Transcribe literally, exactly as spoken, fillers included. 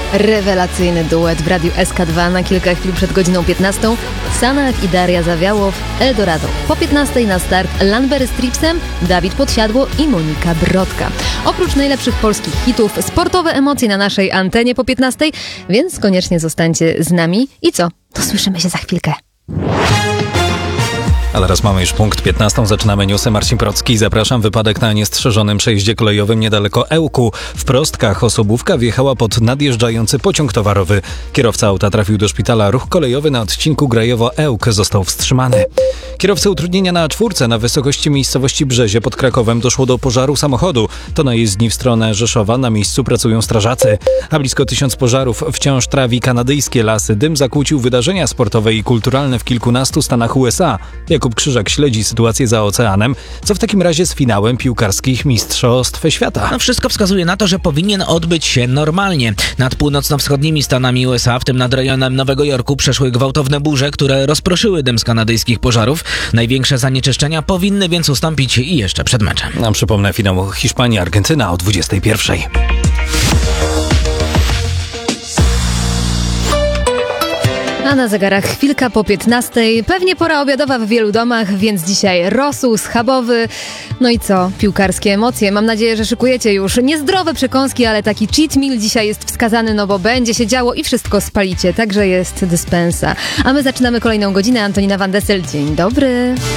Rewelacyjny duet w Radiu S K dwa na kilka chwil przed godziną piętnastą. Sanach i Daria Zawiałow, Eldorado. Po piętnastej na start Lanbery z Tripsem, Dawid Podsiadło i Monika Brodka. Oprócz najlepszych polskich hitów, sportowe emocje na naszej antenie po piętnastej, więc koniecznie zostańcie z nami. I co? To słyszymy się za chwilkę. Ale raz mamy już punkt piętnastą, zaczynamy newsy. Marcin Procki, zapraszam. Wypadek na niestrzeżonym przejeździe kolejowym niedaleko Ełku. W Prostkach osobówka wjechała pod nadjeżdżający pociąg towarowy. Kierowca auta trafił do szpitala. Ruch kolejowy na odcinku Grajewo-Ełk został wstrzymany. Kierowcy utrudnienia na A cztery na wysokości miejscowości Brzezie pod Krakowem doszło do pożaru samochodu. To na jezdni w stronę Rzeszowa. Na miejscu pracują strażacy. A blisko tysiąc pożarów wciąż trawi kanadyjskie lasy. Dym zakłócił wydarzenia sportowe i kulturalne w kilkunastu stanach U S A. Jakub Krzyżak śledzi sytuację za oceanem. Co w takim razie z finałem piłkarskich mistrzostw świata? No wszystko wskazuje na to, że powinien odbyć się normalnie. Nad północno-wschodnimi stanami U S A, w tym nad rejonem Nowego Jorku, przeszły gwałtowne burze, które rozproszyły dym z kanadyjskich pożarów. Największe zanieczyszczenia powinny więc ustąpić i jeszcze przed meczem. A przypomnę finał Hiszpania-Argentyna o dwudziestej pierwszej. A na zegarach chwilka po piętnastej. Pewnie pora obiadowa w wielu domach, więc dzisiaj rosół schabowy. No i co? Piłkarskie emocje. Mam nadzieję, że szykujecie już niezdrowe przekąski, ale taki cheat meal dzisiaj jest wskazany, no bo będzie się działo i wszystko spalicie. Także jest dyspensa. A my zaczynamy kolejną godzinę. Antonina Van Dessel, dzień dobry.